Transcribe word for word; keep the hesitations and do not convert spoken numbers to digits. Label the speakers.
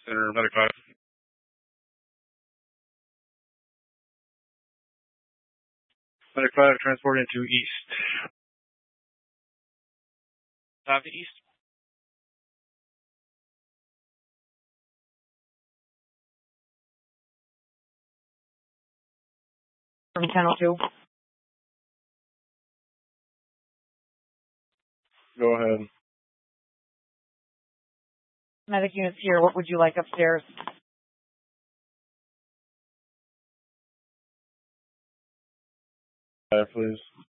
Speaker 1: Center, Medic five. Medic five, transporting to east. Five to east.
Speaker 2: From ten oh two.
Speaker 1: Go ahead.
Speaker 2: Medic units here. What would you like upstairs?
Speaker 1: Five, please.